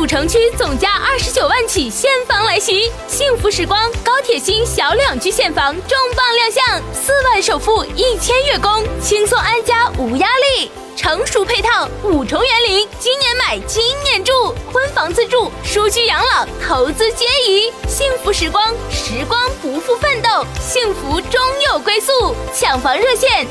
主城区总价29万起现房来袭，幸福时光高铁新小2居现房重磅亮相，4万首付1000月供，轻松安家无压力。成熟配套5重园林，今年买今年住，婚房自住，舒居养老，投资皆宜。幸福时光，时光不负奋斗，幸福终有归宿。抢房热线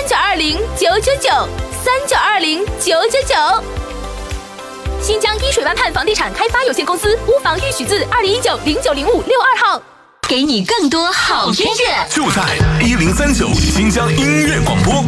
3920-999，3920-999。新疆依水湾畔房地产开发有限公司，屋房预许字2019-0905-62号。给你更多好音乐， 就在1039新疆音乐广播。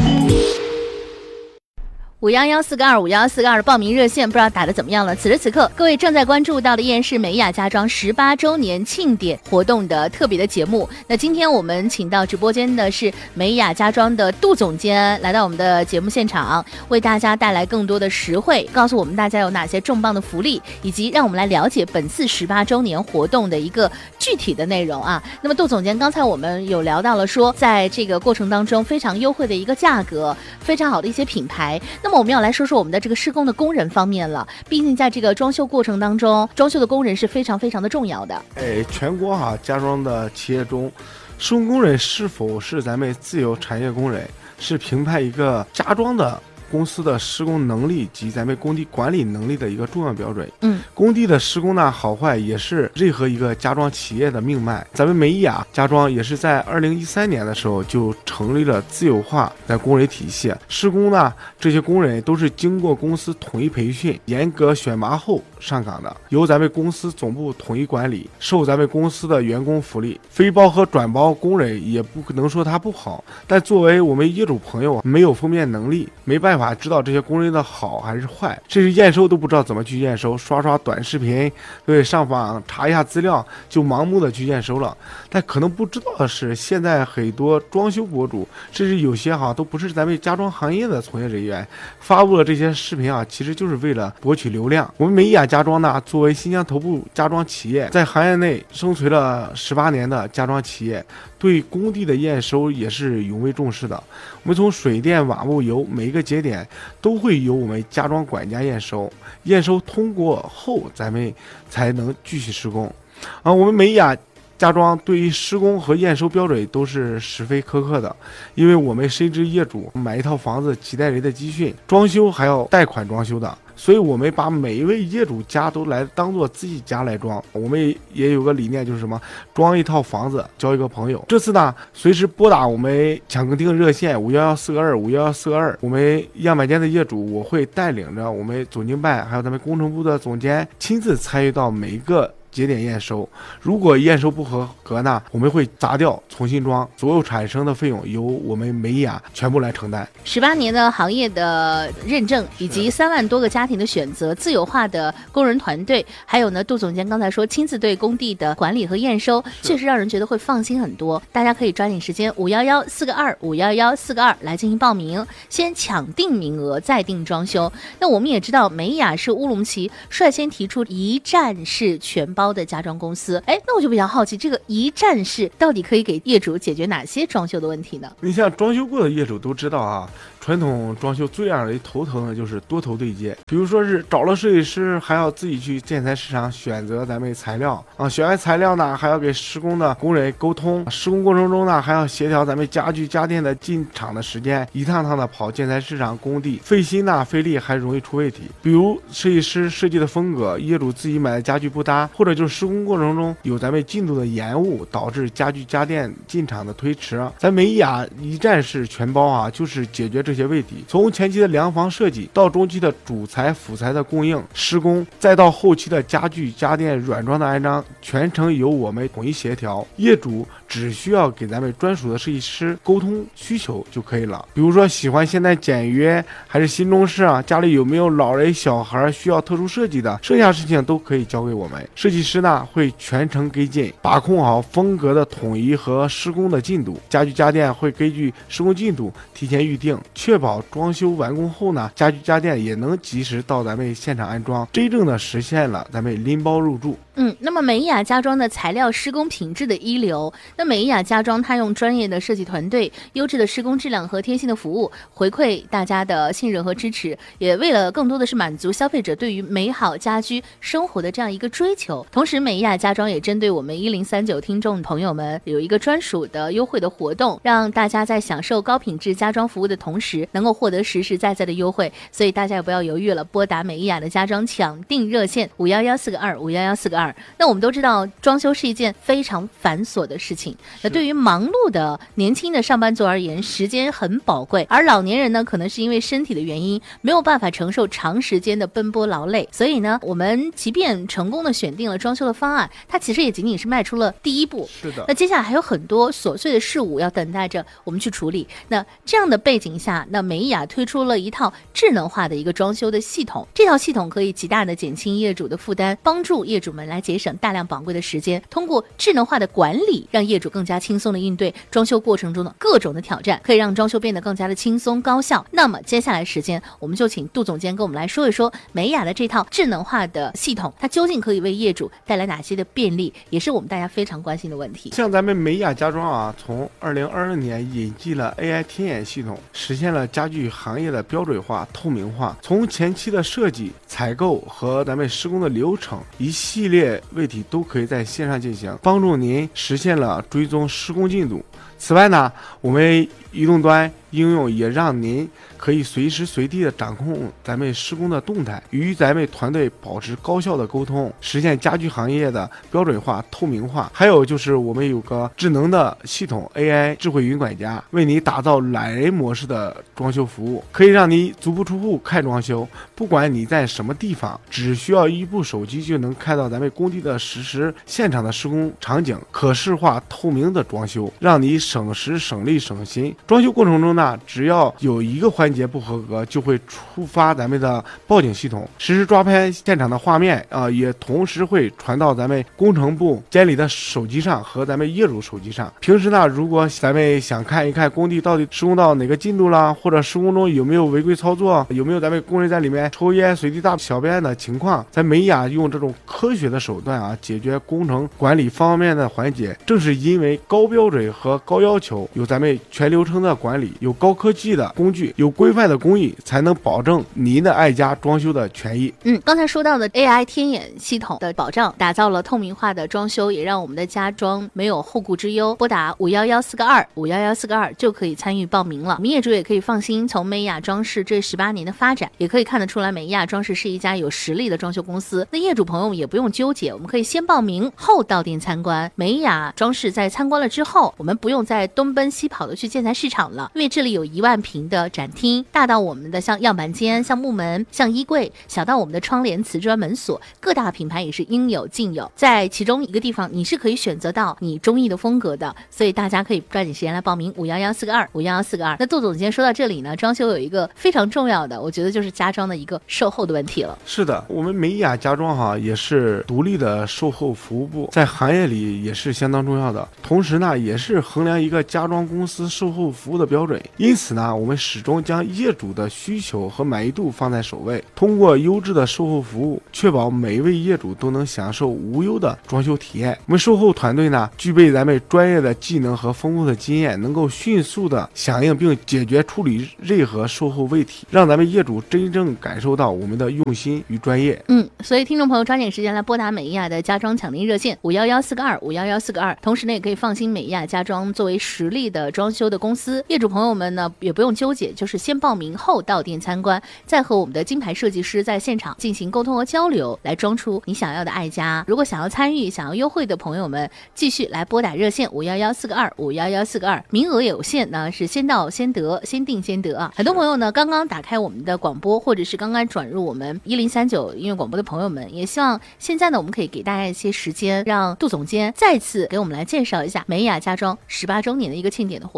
511-422-511-422的报名热线不知道打得怎么样了。此时此刻，各位正在关注到的依然是美雅家装18周年庆典活动的特别的节目。那今天我们请到直播间的是美雅家装的杜总监来到我们的节目现场，为大家带来更多的实惠，告诉我们大家有哪些重磅的福利，以及让我们来了解本次18周年活动的一个具体的内容啊。那么杜总监，刚才我们有聊到了说，在这个过程当中非常优惠的一个价格，非常好的一些品牌。那么我们要来说说我们的这个施工的工人方面了，毕竟在这个装修过程当中，装修的工人是非常非常的重要的。 全国家装的企业中，施工工人是否是咱们自有产业工人，是评判一个家装的公司的施工能力及咱们工地管理能力的一个重要标准。工地的施工呢好坏也是任何一个家装企业的命脉。咱们美雅家装也是在2013年的时候就成立了自有化的工人体系。施工呢，这些工人都是经过公司统一培训、严格选拔后上岗的，由咱们公司总部统一管理，受咱们公司的员工福利。非包和转包工人也不能说它不好，但作为我们业主朋友没有分辨能力，没办法知道这些工人的好还是坏，甚至验收都不知道怎么去验收，刷短视频，对，上网查一下资料就盲目的去验收了。但可能不知道的是，现在很多装修博主，甚至有些都不是咱们家装行业的从业人员，发布了这些视频其实就是为了博取流量。我们美雅家装呢，作为新疆头部家装企业，在行业内生存了18年的家装企业，对工地的验收也是永为重视的。我们从水电瓦木油每一个节点都会由我们家装管家验收，验收通过后咱们才能继续施工。我们美雅家装对于施工和验收标准都是十分苛刻的，因为我们深知业主买一套房子几代人的积蓄，装修还要贷款装修的，所以我们把每一位业主家都来当做自己家来装。我们也有个理念，就是什么，装一套房子交一个朋友。这次呢，随时拨打我们抢更厅热线511-422-511-422，我们样板间的业主，我会带领着我们总经办还有咱们工程部的总监亲自参与到每一个节点验收。如果验收不合格呢，我们会砸掉重新装，所有产生的费用由我们美雅全部来承担。 18年的行业的认证，以及3万多个家庭的选择，自有化的工人团队，还有呢，杜总监刚才说亲自对工地的管理和验收，确实让人觉得会放心很多。大家可以抓紧时间511-422-511-422来进行报名，先抢定名额再定装修。那我们也知道美雅是乌鲁木齐率先提出一站式全包的家装公司。那我就比较好奇，这个一站式到底可以给业主解决哪些装修的问题呢？ 你像装修过的业主都知道传统装修最让人头疼的就是多头对接，比如说是找了设计师，还要自己去建材市场选择咱们材料选完材料呢，还要给施工的工人沟通，施工过程中呢，还要协调咱们家具家电的进场的时间，一趟趟的跑建材市场工地，费心费力，还容易出问题。比如设计师设计的风格，业主自己买的家具不搭，或者就是施工过程中有咱们进度的延误，导致家具家电进场的推迟。咱美雅一站式全包就是解决这些问题，从前期的量房设计到中期的主材辅材的供应施工，再到后期的家具家电软装的安装，全程由我们统一协调。业主只需要给咱们专属的设计师沟通需求就可以了。比如说喜欢现代简约还是新中式家里有没有老人小孩需要特殊设计的，剩下事情都可以交给我们设计师呢，会全程跟进，把控好风格的统一和施工的进度。家具家电会根据施工进度提前预定，确保装修完工后呢，家具家电也能及时到咱们现场安装，真正的实现了咱们拎包入住。 那么美雅家装的材料施工品质的一流，那美雅家装它用专业的设计团队、优质的施工质量和贴心的服务，回馈大家的信任和支持，也为了更多的是满足消费者对于美好家居生活的这样一个追求。同时美雅家装也针对我们1039听众朋友们有一个专属的优惠的活动，让大家在享受高品质家装服务的同时能够获得实实在在的优惠，所以大家也不要犹豫了，拨打美雅的家装抢订热线51142511422。那我们都知道装修是一件非常繁琐的事情，那对于忙碌的年轻的上班族而言，时间很宝贵，而老年人呢可能是因为身体的原因没有办法承受长时间的奔波劳累，所以呢我们即便成功的选定了装修的方案，它其实也仅仅是迈出了第一步。 是的， 那接下来还有很多琐碎的事物要等待着我们去处理。那这样的背景下，那美雅推出了一套智能化的一个装修的系统，这套系统可以极大的减轻业主的负担，帮助业主们来节省大量宝贵的时间，通过智能化的管理，让业主更加轻松的应对装修过程中的各种的挑战，可以让装修变得更加的轻松高效。那么接下来时间，我们就请杜总监跟我们来说一说美雅的这套智能化的系统，它究竟可以为业主带来哪些的便利，也是我们大家非常关心的问题。 像咱们美雅家装啊，从2022年引进了 AI 天眼系统，实现了家具行业的标准化、透明化。从前期的设计、采购和咱们施工的流程，一系列问题都可以在线上进行，帮助您实现了追踪施工进度。此外呢，我们移动端应用也让您可以随时随地的掌控咱们施工的动态，与咱们团队保持高效的沟通，实现家居行业的标准化、透明化。还有就是我们有个智能的系统 AI 智慧云管家，为你打造懒人模式的装修服务，可以让你足不出户看装修，不管你在什么地方，只需要一部手机就能看到咱们工地的实时现场的施工场景，可视化透明的装修，让你省时省力省心。装修过程中呢，只要有一个环节不合格，就会触发咱们的报警系统，实时抓拍现场的画面也同时会传到咱们工程部监理的手机上和咱们业主手机上。平时呢，如果咱们想看一看工地到底施工到哪个进度了，或者施工中有没有违规操作，有没有咱们工人在里面抽烟、随地大小便的情况，咱美雅用这种科学的手段解决工程管理方面的环节。正是因为高标准和高要求，有咱们全流程的管理，有高科技的工具，有规范的工艺，才能保证您的爱家装修的权益。 刚才说到的 AI 天眼系统的保障，打造了透明化的装修，也让我们的家装没有后顾之忧。拨打51142就可以参与报名了。我们业主也可以放心，从美雅装饰这18年的发展，也可以看得出来美雅装饰是一家有实力的装修公司。那业主朋友们也不用纠结，我们可以先报名后到店参观。美雅装饰在参观了之后，我们不用再东奔西跑的去建材市场了，因为这里有1万平的展厅，大到我们的像样板间、像木门、像衣柜，小到我们的窗帘、瓷砖、门锁，各大品牌也是应有尽有。在其中一个地方，你是可以选择到你中意的风格的，所以大家可以抓紧时间来报名51142。那杜总监说到这里呢，装修有一个非常重要的，我觉得就是家装的一个售后的问题了。 是的，我们美雅家装也是独立的售后服务部，在行业里也是相当重要的，同时呢也是衡量一个家装公司售后服务的标准。因此呢，我们始终将业主的需求和满意度放在首位，通过优质的售后服务，确保每一位业主都能享受无忧的装修体验。我们售后团队呢，具备咱们专业的技能和丰富的经验，能够迅速的响应并解决处理任何售后问题，让咱们业主真正感受到我们的用心与专业。 所以听众朋友抓紧时间来拨打美雅的家装抢订热线51142，同时呢也可以放心，美雅家装作为实力的装修的公司，业主朋友们呢也不用纠结，就是先报名后到店参观，再和我们的金牌设计师在现场进行沟通和交流，来装出你想要的爱家。如果想要参与、想要优惠的朋友们，继续来拨打热线51142，名额有限呢，是先到先得，先定先得啊。很多朋友呢刚刚打开我们的广播，或者是刚刚转入我们1039音乐广播的朋友们，也希望现在呢我们可以给大家一些时间，让杜总监再次给我们来介绍一下美雅家装18周年的一个庆典的活动。 好的。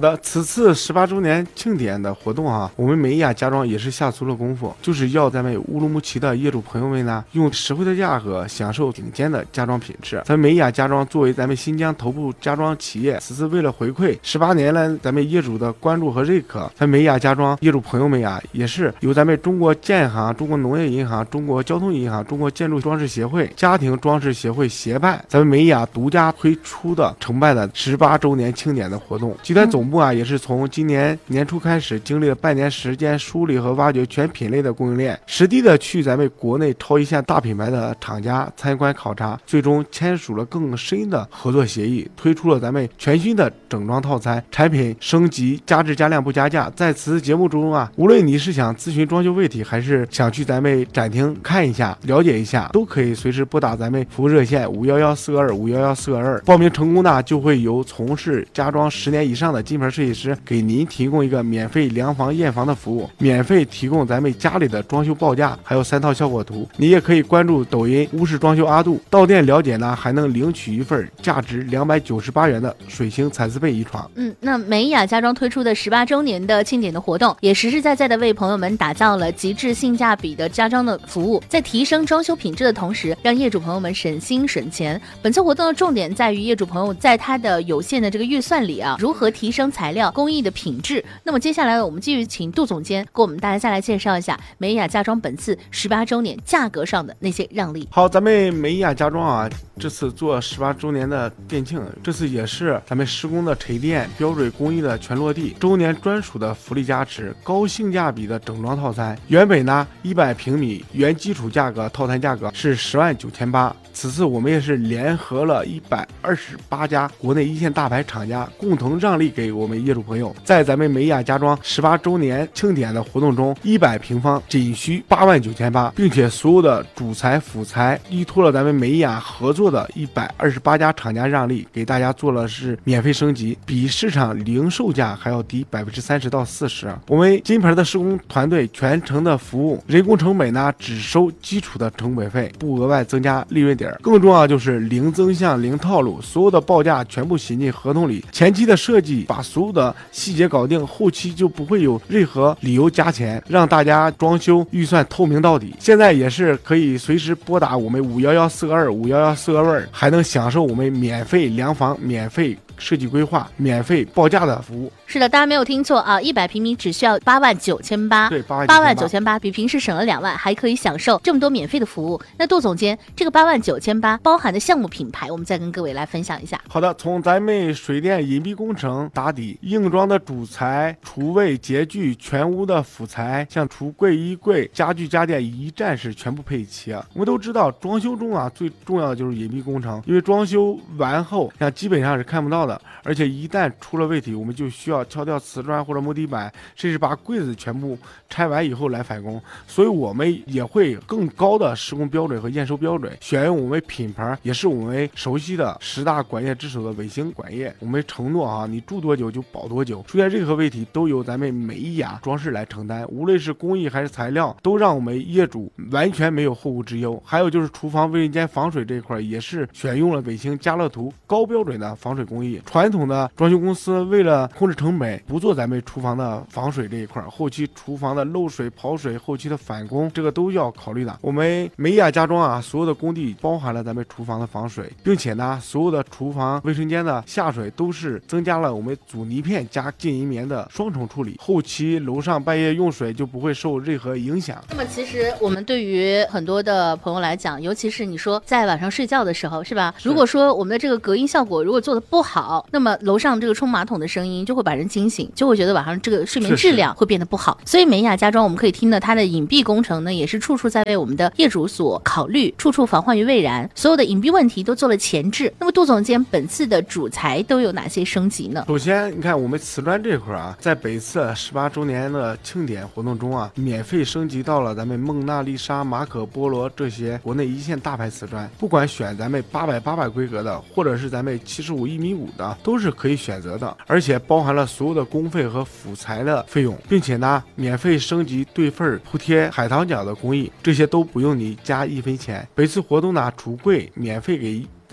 的，此次18周年庆典的活动啊，我们美雅家装也是下足了功夫，就是要咱们乌鲁木齐的业主朋友们呢，用实惠的价格享受顶尖的家装品质。咱美雅家装作为咱们新疆头部家装企业，此次为了回馈18年来咱们业主的关注和认可，咱美雅家装业主朋友们呀，也是由咱们中国建行、中国农业银行、中国交通银行、中国建筑装饰协会、家庭装饰协会协办，咱们美雅独家推出的承办的18周年庆典的活动。集团总部啊，也是从今年年初开始，经历了半年时间梳理和挖掘全品类的供应链，实地的去咱们国内超一线大品牌的厂家参观考察，最终签署了更深的合作协议，推出了咱们全新的整装套餐，产品升级，加质加量不加价。在此次节目中啊，无论你是想咨询装修问题，还是想去咱们展厅看一下、了解一下，都可以随时拨打咱们服务热线511-422-511-422，报名成功呢，就会由从事家装10年以上的金牌设计师给您提供一个免费量房验房的服务，免费提供咱们家里的装修报价，还有3套效果图。你也可以关注抖音屋式装修阿杜，到店了解呢，还能领取一份价值298元的水星蚕丝被一床。 那美雅家装推出的18周年的庆典的活动，也实实在在的为朋友们打造了极致性价比的家装的服务，在提升装修品质的同时，让业主朋友们省心省钱。本次活动的重点在于业主朋友在他的有限的这个预算里啊，如何提升材料工艺的品质。那么接下来我们继续请杜总监给我们大家再来介绍一下美雅家装本次18周年价格上的那些让利。 好，咱们美雅家装啊，这次做18周年的店庆，这次也是咱们施工的沉淀、标准工艺的全落地，周年专属的福利加持，高性价比的整装套餐。原本呢100平米原基础价格套餐价格是10.98万，此次我们也是联合了128家国内一线大牌厂家，共同让利给我们业主朋友，在咱们美雅家装18周年庆典的活动中，100平方仅需8.98万，并且所有的主材辅材依托了咱们美雅合作的128家厂家让利，给大家做了是免费升级，比市场零售价还要低30%到40%。我们金牌的施工团队全程的服务，人工成本呢只收基础的成本费，不额外增加利润点。更重要就是零增项零套路，所有的报价全部写进合同里，前期的设计把所有的细节搞定，后期就不会有任何理由加钱，让大家装修预算透明到底。现在也是可以随时拨打我们511-422-511-422，还能享受我们免费量房、免费设计规划、免费报价的服务。 是的，大家没有听错啊，100平米只需要8.98万， 对 ，8.98万，比平时省了2万，还可以享受这么多免费的服务。那杜总监，这个8.98万包含的项目品牌，我们再跟各位来分享一下。 好的，从咱们水电隐蔽工程打底，硬装的主材、厨卫、洁具、全屋的辅材，像橱柜、衣柜、家具家电一站式全部配齐。我们都知道，装修中啊最重要的就是隐蔽工程，因为装修完后，像基本上是看不到的，而且一旦出了问题，我们就需要敲掉瓷砖或者木地板，甚至把柜子全部拆完以后来返工。所以我们也会更高的施工标准和验收标准，选用我们品牌也是我们熟悉的10大管业之首的伟星管业。我们承诺啊，你住多久就保多久，出现任何问题都由咱们美雅装饰来承担，无论是工艺还是材料，都让我们业主完全没有后顾之忧。还有就是厨房卫生间防水这一块，也是选用了伟星家乐图高标准的防水工艺。传统的装修公司为了控制成本，不做咱们厨房的防水这一块，后期厨房的漏水、跑水，后期的返工，这个都要考虑的。我们美雅家装啊，所有的工地包含了咱们厨房的防水，并且呢，所有的厨房卫生间的下水都是增加了我们阻尼片加净银棉的双重处理，后期楼上半夜用水就不会受任何影响。 那么其实我们对于很多的朋友来讲，尤其是你说在晚上睡觉的时候，是吧？如果说我们的这个隔音效果如果做的不好，那么楼上这个冲马桶的声音就会把人惊醒，就会觉得晚上这个睡眠质量会变得不好。所以美雅家装我们可以听到它的隐蔽工程呢，也是处处在为我们的业主所考虑，处处防患于未然，所有的隐蔽问题都做了前置。那么杜总监，本次的主材都有哪些升级呢？ 首先你看我们瓷砖这块啊，在本次18周年的庆典活动中啊，免费升级到了咱们蒙娜丽莎、马可波罗这些国内一线大牌瓷砖，不管选咱们800规格的，或者是咱们75/1.5米的，都是可以选择的，而且包含了所有的工费和辅材的费用，并且呢，免费升级对缝铺贴海棠角的工艺，这些都不用你加1分钱。本次活动呢，橱柜免费给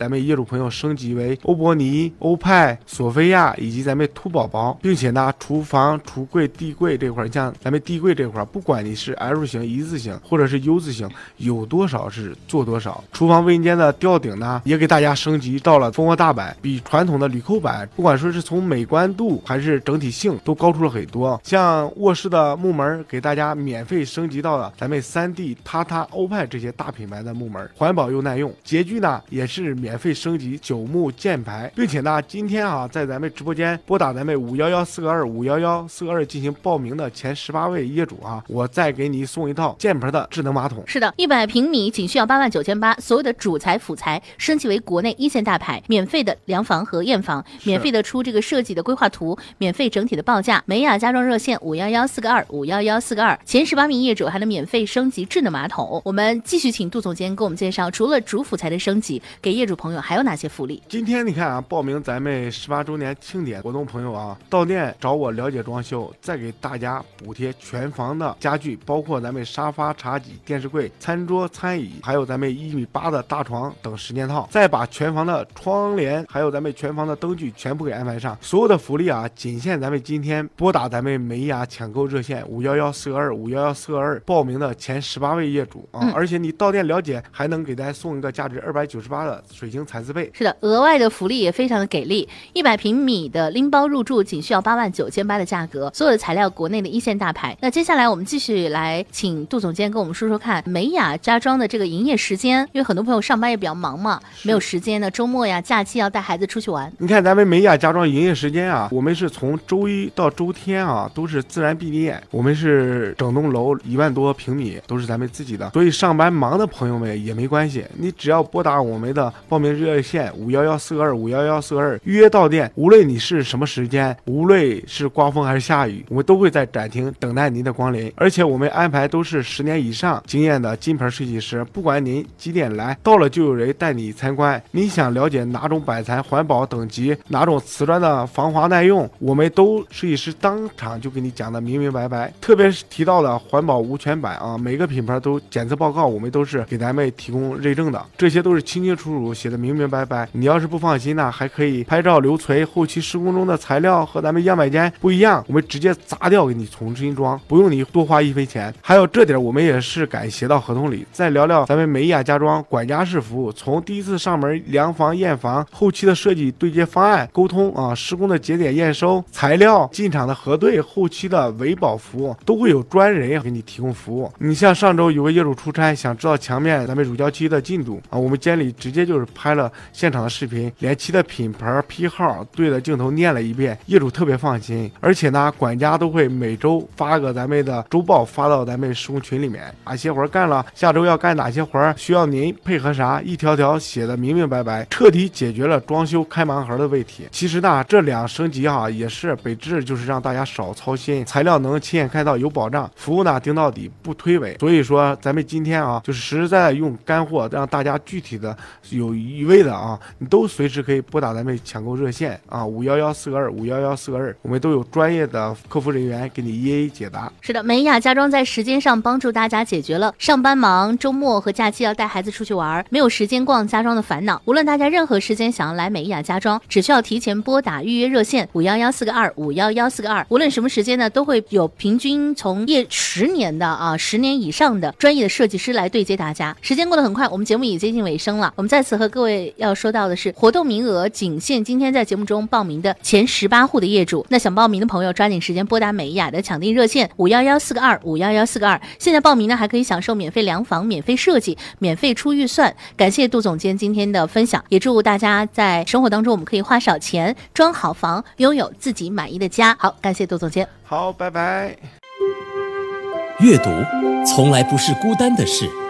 咱们业主朋友升级为欧泊尼、欧派、索菲亚以及咱们兔宝宝，并且呢，厨房、橱柜、地柜这块，像咱们地柜这块，不管你是 L 型、一字型或者是 U 字型，有多少是做多少。厨房卫生间的吊顶呢，也给大家升级到了蜂窝大板，比传统的铝扣板，不管说是从美观度还是整体性，都高出了很多。像卧室的木门，给大家免费升级到了咱们3D、塔塔、欧派这些大品牌的木门，环保又耐用。洁具呢，也是免费升级9木键盘，并且呢，今天啊，在咱们直播间拨打咱们511-422-511-422进行报名的前18位业主啊，我再给你送一套键盘的智能马桶。 是的，100平米仅需要89800，所有的主材辅材升级为国内1线大牌，免费的量房和验房，免费的出这个设计的规划图，免费整体的报价。美雅家装热线511-422-511-422，前18名业主还能免费升级智能马桶。我们继续请杜总监给我们介绍，除了主辅材的升级，给业主朋友还有哪些福利？ 今天你看啊，报名咱们18周年庆典活动朋友啊，到店找我了解装修，再给大家补贴全房的家具，包括咱们沙发、茶几、电视柜、餐桌、餐椅，还有咱们1.8米的大床等10件套，再把全房的窗帘还有咱们全房的灯具全部给安排上。所有的福利啊，仅限咱们今天拨打咱们美雅抢购热线511-422-511-422报名的前18位业主啊，而且你到店了解还能给大家送一个价值298的水晶蚕丝被。 是的，额外的福利也非常的给力，100平米的拎包入住仅需要89800的价格，所有的材料国内的1线大牌。那接下来我们继续来请杜总监跟我们说说看美雅家装的这个营业时间，因为很多朋友上班也比较忙嘛，没有时间呢，周末呀、假期要带孩子出去玩。 你看咱们美雅家装营业时间啊，我们是从周一到周天啊，都是自然闭店。我们是整栋楼1万多平米，都是咱们自己的，所以上班忙的朋友们也没关系，你只要拨打我们的报名热线511-422-511-422预约到店，无论你是什么时间，无论是刮风还是下雨，我们都会在展厅等待您的光临。而且我们安排都是10年以上经验的金牌设计师，不管您几点来，到了就有人带你参观。你想了解哪种板材环保等级，哪种瓷砖的防滑耐用，我们都设计师当场就给你讲的明明白白。特别是提到的环保无醛板啊，每个品牌都检测报告我们都是给咱们提供认证的，这些都是清清楚楚写的明明白白。你要是不放心呢，还可以拍照留存，后期施工中的材料和咱们样板间不一样，我们直接砸掉给你重新装，不用你多花1分钱。还有这点我们也是敢写到合同里。再聊聊咱们美雅家装管家式服务，从第一次上门量房验房，后期的设计对接方案沟通啊，施工的节点验收，材料进场的核对，后期的维保服务都会有专人给你提供服务。你像上周有个业主出差，想知道墙面咱们乳胶漆的进度啊，我们监理直接就是拍了现场的视频，连漆的品牌批号对着镜头念了一遍，业主特别放心。而且呢，管家都会每周发个咱们的周报发到咱们施工群里面，哪些活干了，下周要干哪些活，需要您配合啥，一条条写的明明白白，彻底解决了装修开盲盒的问题。其实呢，这2升级啊，也是本质就是让大家少操心，材料能亲眼看到有保障，服务呢盯到底不推诿。所以说咱们今天啊，就是实实在在用干货，让大家具体的有一位的啊，你都随时可以拨打咱们抢购热线啊511-422-511-422，我们都有专业的客服人员给你一一解答。 是的，美雅家装在时间上帮助大家解决了上班忙、周末和假期要带孩子出去玩，没有时间逛家装的烦恼。无论大家任何时间想要来美雅家装，只需要提前拨打预约热线511-422-511-422，无论什么时间呢，都会有平均从业10年的10年以上的专业的设计师来对接大家。时间过得很快，我们节目也接近尾声了。我们在此和各位要说到的是，活动名额仅限今天在节目中报名的前18户的业主。那想报名的朋友抓紧时间拨打美雅的抢订热线511-422-511-422，现在报名呢还可以享受免费量房、免费设计、免费出预算。感谢杜总监今天的分享，也祝大家在生活当中我们可以花少钱装好房，拥有自己满意的家。好，感谢杜总监。 好，拜拜。 阅读从来不是孤单的事。